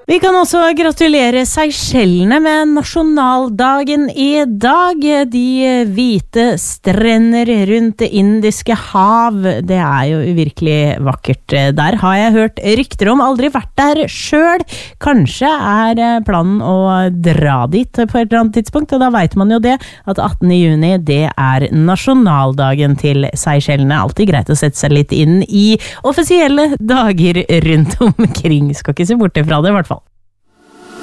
Vi kan også gratulere Seychellene med nasjonaldagen i dag. De hvite strender rundt det indiske hav, det jo virkelig vakkert. Der har jeg hørt rykter om, aldri vært der selv. Kanskje planen å dra dit på et eller annet tidspunkt, og da vet man jo det, at 18. juni, det nasjonaldagen til Seychellene. Alltid greit å sette seg litt inn i offisielle dager rundt omkring. Skal ikke se bort fra det, i hvert fall.